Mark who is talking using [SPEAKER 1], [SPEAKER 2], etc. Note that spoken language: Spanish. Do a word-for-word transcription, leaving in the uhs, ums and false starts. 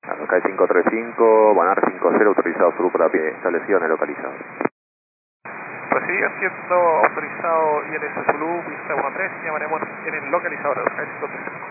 [SPEAKER 1] Sky cinco tres cinco, Banar cinco cero, autorizado sur para pie, establecido en el localizador.
[SPEAKER 2] Recibido, siendo autorizado I L S Zulu, pista uno tres, llamaremos en el localizador de Sky cinco tres cinco.